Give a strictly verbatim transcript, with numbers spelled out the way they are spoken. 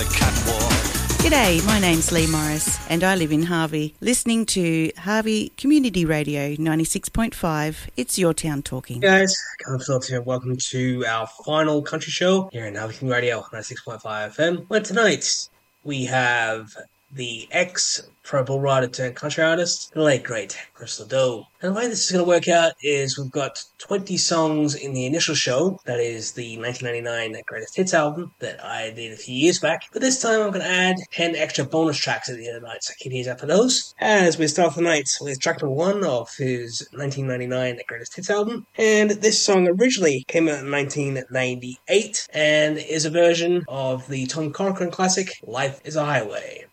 the catwalk. G'day, my name's Lee Morris and I live in Harvey, listening to Harvey Community Radio ninety-six point five. It's your town talking. Hey guys, Caleb Phillips here. Welcome to our final country show here in Harvey Community Radio ninety-six point five F M. Well, tonight we have the ex-pro bull rider turned country artist, the late great Chris Ledoux. And the way this is going to work out is we've got twenty songs in the initial show, that is the nineteen ninety-nine Greatest Hits album that I did a few years back. But this time I'm going to add ten extra bonus tracks at the end of the night, so keep ears out for those. As we start the night with track number one of his nineteen ninety-nine Greatest Hits album. And this song originally came out in nineteen ninety-eight and is a version of the Tom Corcoran classic, Life is a Highway.